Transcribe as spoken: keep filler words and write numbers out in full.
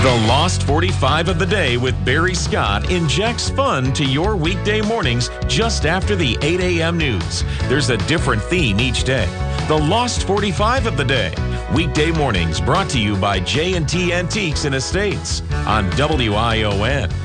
The Lost forty-five of the day with Barry Scott injects fun to your weekday mornings just after the eight a.m. news. There's a different theme each day. The Lost forty-five of the day. Weekday mornings brought to you by J and T Antiques and Estates on W I O N.